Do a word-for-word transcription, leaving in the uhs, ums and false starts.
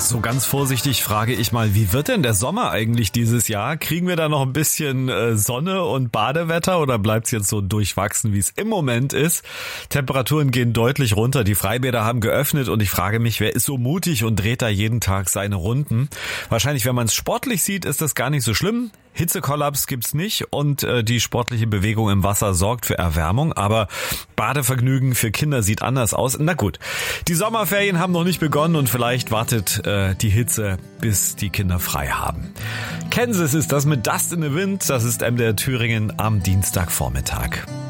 So ganz vorsichtig frage ich mal, wie wird denn der Sommer eigentlich dieses Jahr? Kriegen wir da noch ein bisschen äh, Sonne und Badewetter oder bleibt es jetzt so durchwachsen, wie es im Moment ist? Temperaturen gehen deutlich runter, die Freibäder haben geöffnet und ich frage mich, wer ist so mutig und dreht da jeden Tag seine Runden? Wahrscheinlich, wenn man es sportlich sieht, ist das gar nicht so schlimm. Hitzekollaps gibt's nicht und äh, die sportliche Bewegung im Wasser sorgt für Erwärmung, aber Badevergnügen für Kinder sieht anders aus. Na gut, die Sommerferien haben noch nicht begonnen und vielleicht wartet äh, die Hitze, bis die Kinder frei haben. Kansas ist das mit Dust in the Wind, das ist M D R Thüringen am Dienstagvormittag.